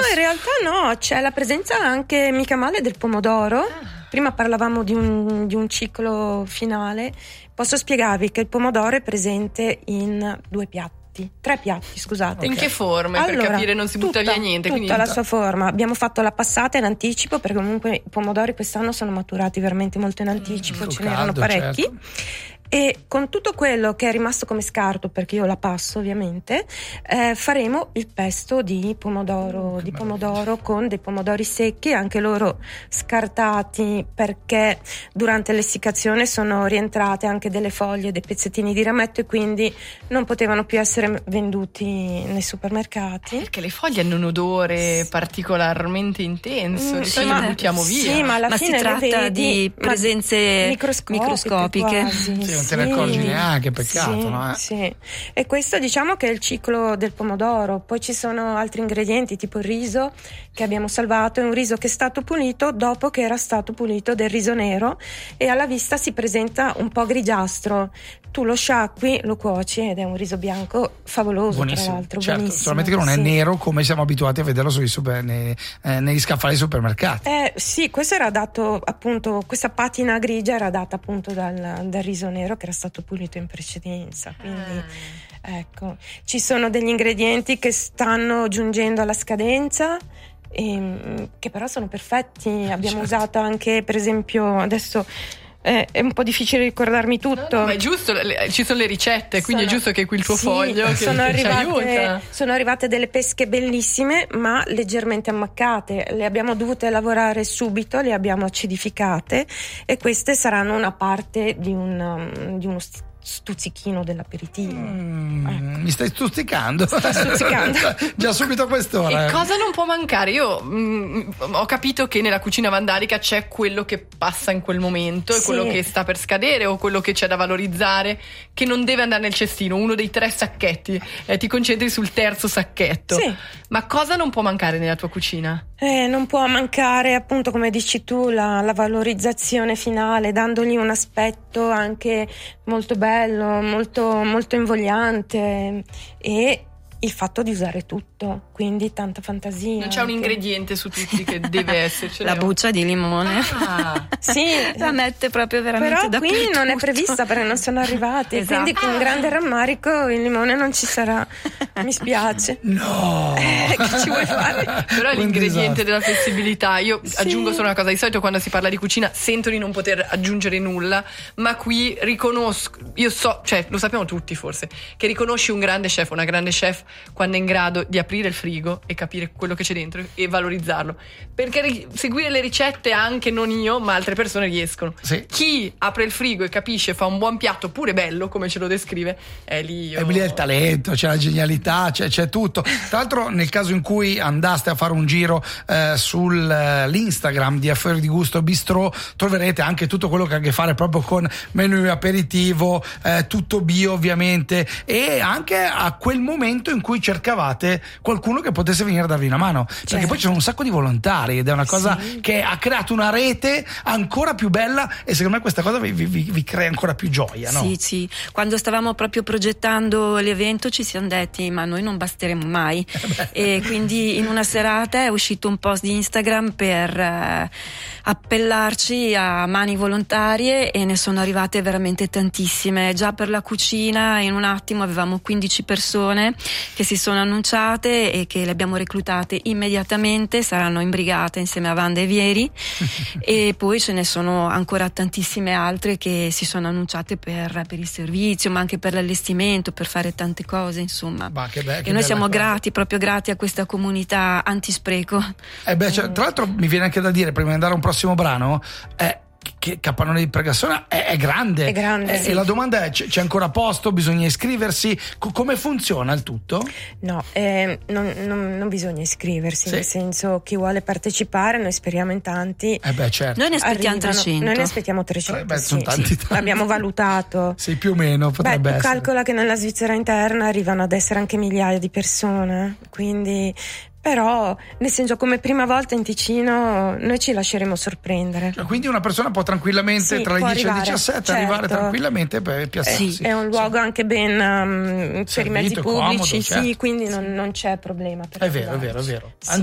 in realtà no, c'è la presenza anche mica male del pomodoro. Prima parlavamo di un ciclo finale. Posso spiegarvi che il pomodoro è presente in 3 piatti, scusate. In che forme? Per capire, non si butta via niente. Tutta la sua forma. Abbiamo fatto la passata in anticipo, perché comunque i pomodori quest'anno sono maturati veramente molto in anticipo, ce n'erano parecchi. Certo. E con tutto quello che è rimasto come scarto, perché io la passo ovviamente, faremo il pesto di pomodoro, con dei pomodori secchi, anche loro scartati, perché durante l'essiccazione sono rientrate anche delle foglie, dei pezzettini di rametto, e quindi non potevano più essere venduti nei supermercati. Perché le foglie hanno un odore particolarmente intenso, di solito le buttiamo via. Sì, ma alla fine si tratta di presenze microscopiche. Quasi. Non te ne accorgi neanche, peccato, sì, no? Sì. E questo diciamo che è il ciclo del pomodoro. Poi ci sono altri ingredienti, tipo il riso che abbiamo salvato. È un riso che è stato pulito dopo che era stato pulito del riso nero, e alla vista si presenta un po' grigiastro. Tu lo sciacqui, lo cuoci ed è un riso bianco favoloso, buonissimo. Tra l'altro, certo, buonissimo. Solamente che non è nero come siamo abituati a vederlo negli scaffali dei supermercati. Sì, questo era dato appunto, questa patina grigia era data appunto dal riso nero che era stato pulito in precedenza, quindi ecco, ci sono degli ingredienti che stanno giungendo alla scadenza, che però sono perfetti. Abbiamo usato anche, per esempio, adesso è un po' difficile ricordarmi tutto. No, ma è giusto, ci sono le ricette, quindi è giusto che qui il tuo foglio che ci aiuta. Sono arrivate delle pesche bellissime, ma leggermente ammaccate. Le abbiamo dovute lavorare subito, le abbiamo acidificate, e queste saranno una parte di uno stuzzichino dell'aperitivo. Ecco. Mi stai stuzzicando? Sto stuzzicando. Già subito a quest'ora. E cosa non può mancare? Io ho capito che nella cucina vandalica c'è quello che passa in quel momento, e quello che sta per scadere, o quello che c'è da valorizzare, che non deve andare nel cestino, uno dei 3 sacchetti, ti concentri sul terzo sacchetto. Sì. Ma cosa non può mancare nella tua cucina? Non può mancare, appunto, come dici tu, la valorizzazione finale, dandogli un aspetto anche molto bello, molto, molto invogliante, e il fatto di usare tutto, quindi tanta fantasia. Non c'è un ingrediente su tutti che deve esserci. La buccia di limone. Sì, la mette proprio veramente però dappertutto. qui non è prevista, perché non sono arrivati. Esatto. Quindi con grande rammarico il limone non ci sarà. Mi spiace. No, che ci vuoi fare? Però è l'ingrediente della flessibilità. Io aggiungo solo una cosa: di solito quando si parla di cucina sento di non poter aggiungere nulla, ma qui riconosco, io so, cioè lo sappiamo tutti forse, che riconosci un grande chef, una grande chef, quando è in grado di aprire il frigo e capire quello che c'è dentro e valorizzarlo, perché seguire le ricette, anche non io ma altre persone riescono. Chi apre il frigo e capisce, fa un buon piatto pure bello come ce lo descrive, è lì è il talento, c'è la genialità, c'è tutto. Tra l'altro, nel caso in cui andaste a fare un giro sull'Instagram di Affari di Gusto Bistrò, troverete anche tutto quello che ha a che fare proprio con menù aperitivo, tutto bio ovviamente, e anche a quel momento in cui cercavate qualcuno che potesse venire a darvi una mano, perché poi ci sono un sacco di volontari ed è una cosa che ha creato una rete ancora più bella, e secondo me questa cosa vi crea ancora più gioia, no? Sì, quando stavamo proprio progettando l'evento ci siamo detti: ma noi non basteremo mai, e quindi in una serata è uscito un post di Instagram per appellarci a mani volontarie, e ne sono arrivate veramente tantissime. Già per la cucina in un attimo avevamo 15 persone che si sono annunciate e che le abbiamo reclutate immediatamente, saranno in brigata insieme a Wanda e Vieri e poi ce ne sono ancora tantissime altre che si sono annunciate per il servizio, ma anche per l'allestimento, per fare tante cose, insomma. E noi siamo proprio grati a questa comunità antispreco. Tra l'altro mi viene anche da dire, prima di andare a un prossimo brano, che Capannone di Pregassona è grande. Sì. E la domanda è: c'è ancora posto? Bisogna iscriversi? Come funziona il tutto? No, non bisogna iscriversi, nel senso, chi vuole partecipare, noi speriamo in tanti. Certo. Noi ne aspettiamo 300. Noi ne aspettiamo 300. Sono tanti. Abbiamo valutato. Sì, più o meno potrebbe essere. Calcola che nella Svizzera interna arrivano ad essere anche migliaia di persone, quindi. Però, nel senso, come prima volta in Ticino, noi ci lasceremo sorprendere. Quindi una persona può tranquillamente tra le 10 e le 17 arrivare tranquillamente per piazzarsi. È un luogo anche ben per i mezzi pubblici, comodo, certo. quindi non c'è problema. È vero.